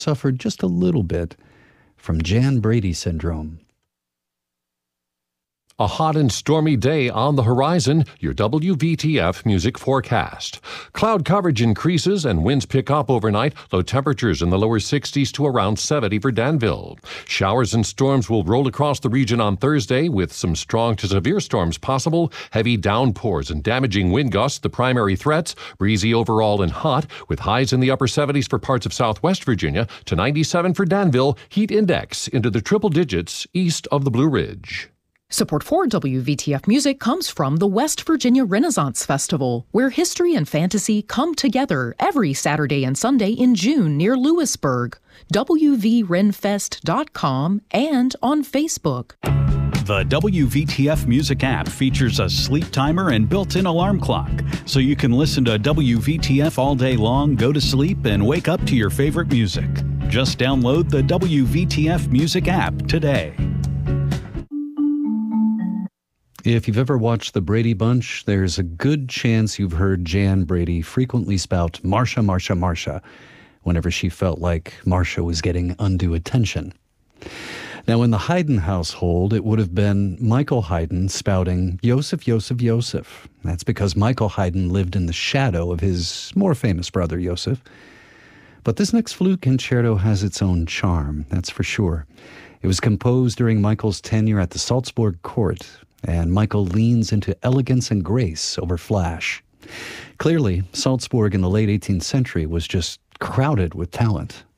suffered just a little bit from Jan Brady syndrome. A hot and stormy day on the horizon, your WVTF music forecast. Cloud coverage increases and winds pick up overnight, low temperatures in the lower 60s to around 70 for Danville. Showers and storms will roll across the region on Thursday with some strong to severe storms possible, heavy downpours and damaging wind gusts the primary threats, breezy overall and hot with highs in the upper 70s for parts of southwest Virginia to 97 for Danville, heat index into the triple digits east of the Blue Ridge. Support for WVTF Music comes from the West Virginia Renaissance Festival, where history and fantasy come together every Saturday and Sunday in June near Lewisburg. WVRenFest.com and on Facebook. The WVTF Music app features a sleep timer and built-in alarm clock, so you can listen to WVTF all day long, go to sleep, and wake up to your favorite music. Just download the WVTF Music app today. If you've ever watched The Brady Bunch, there's a good chance you've heard Jan Brady frequently spout Marcia, Marcia, Marcia whenever she felt like Marcia was getting undue attention. Now, in the Haydn household, it would have been Michael Haydn spouting Joseph, Joseph, Joseph. That's because Michael Haydn lived in the shadow of his more famous brother, Joseph. But this next flute concerto has its own charm, that's for sure. It was composed during Michael's tenure at the Salzburg court, and Michael leans into elegance and grace over flash. Clearly, Salzburg in the late 18th century was just crowded with talent.